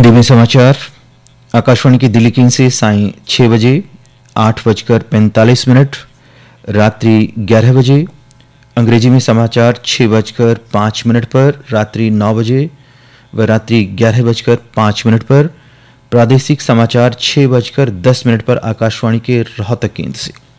हिंदी में समाचार आकाशवाणी की दिल्ली केंद्र से सायं 6 बजे 8:45 रात्रि 11 बजे। अंग्रेजी में समाचार 6:05 पर रात्रि 9 बजे व रात्रि 11:05 पर। प्रादेशिक समाचार 6:10 पर आकाशवाणी के रोहतक केंद्र से।